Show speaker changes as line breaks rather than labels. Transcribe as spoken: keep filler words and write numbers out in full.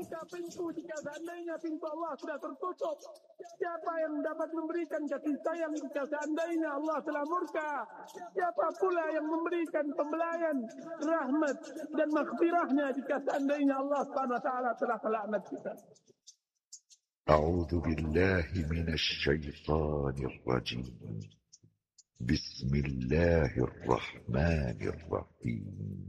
membuka pintu jika seandainya pintu Allah sudah tertutup? Siapa yang dapat memberikan kasih sayang jika seandainya Allah telah murka? Siapa pula yang memberikan pembelayan, rahmat dan maghfirahnya jika seandainya Allah Subhanahu wa taala telah melaknat kita?
أعوذ بالله من الشيطان الرجيم بسم الله الرحمن الرحيم